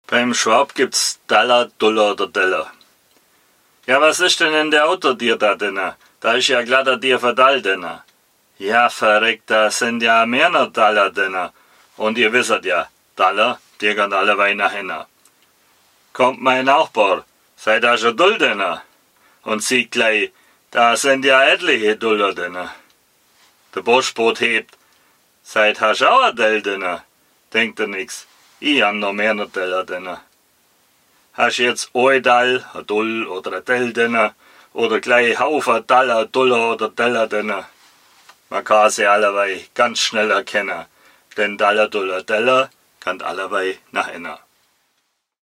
Beim Schwab gibt's Daller, Duller oder Deller. Ja, was ist denn in der Auto dir da drinnen? Da ist ja glatter dir verdall drinnen. Ja, verreckt, da sind ja mehr noch Daller drinnen. Und ihr wisset ja, Daller, die gehen alle wei nach hinten. Kommt mein Nachbar, seid da schon Dull drinnen? Und sieht gleich, da sind ja etliche Duller drinnen. Der Buschboot hebt, seid hast auch ein Dell drinnen? Denkt er nix, ich hab noch mehr noch Deller drinnen. Hast jetzt ein Dall, ein Dull oder ein Dell drinnen? Oder gleich Haufen Daller, Duller oder Deller drinnen? Man kann sie allebei ganz schnell erkennen, denn Daller, Duller, Deller kann allebei nach innen.